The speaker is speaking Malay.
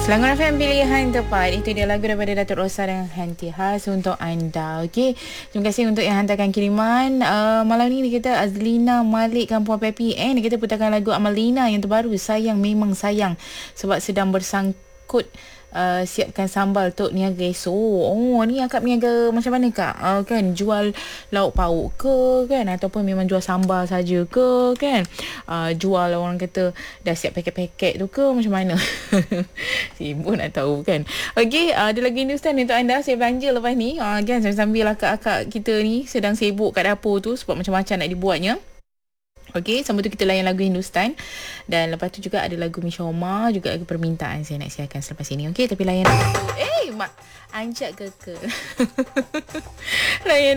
Selangor FM pilihan tepat. Itu dia lagu daripada Datuk Rosa dengan Henti khas untuk anda. Okey, terima kasih untuk yang hantarkan kiriman. Malam ni kita Azlina Malik Kampung Pepi kita putarkan lagu Amalina yang terbaru, Sayang Memang Sayang, sebab sedang bersangkut siapkan sambal Tok Niaga esok. Oh, ni akak niaga macam mana kak? Kan jual lauk pauk ke kan, ataupun memang jual sambal saja ke kan? Jual orang kata dah siap paket-paket tu ke macam mana? Sibuk nak tahu kan. Okey, ada lagi Hindustan untuk anda. Saya belanja lepas ni kan, sambil akak-akak kita ni sedang sibuk kat dapur tu sebab macam-macam nak dibuatnya. Okey, sama tu kita layan lagu Hindustan. Dan lepas tu juga ada lagu Misha Omar, juga lagu permintaan saya nak siarkan selepas ini. Okey, tapi layan lagu. Mak, anjak ke? Layan